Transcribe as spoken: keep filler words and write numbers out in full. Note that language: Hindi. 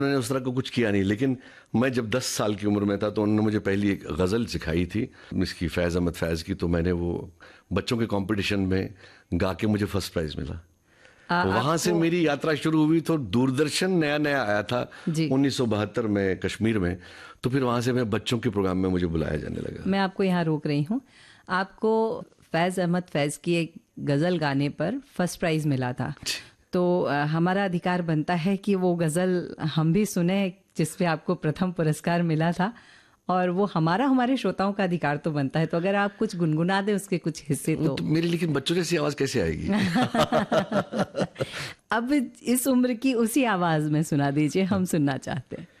मैंने उस तरह का कुछ किया नहीं, लेकिन मैं जब दस साल की उम्र में था तो उन्होंने मुझे पहली एक गज़ल सिखाई थी, इसकी फैज़ अहमद फैज़ की। तो मैंने वो बच्चों के कंपटीशन में गा के मुझे फर्स्ट प्राइज़ मिला। आ, वहाँ से मेरी यात्रा शुरू हुई। तो दूरदर्शन नया नया आया था उन्नीस सौ बहत्तर में कश्मीर में, तो फिर वहाँ से मैं बच्चों के प्रोग्राम में मुझे बुलाया जाने लगा। मैं आपको यहाँ रोक रही हूँ। आपको फैज़ अहमद फैज़ की एक गज़ल गाने पर फर्स्ट प्राइज़ मिला था, तो हमारा अधिकार बनता है कि वो गज़ल हम भी सुने जिस पे आपको प्रथम पुरस्कार मिला था, और वो हमारा हमारे श्रोताओं का अधिकार तो बनता है। तो अगर आप कुछ गुनगुना दें उसके कुछ हिस्से तो, तो मेरी लेकिन बच्चों जैसी आवाज़ कैसे आएगी? अब इस उम्र की उसी आवाज़ में सुना दीजिए, हम सुनना चाहते हैं।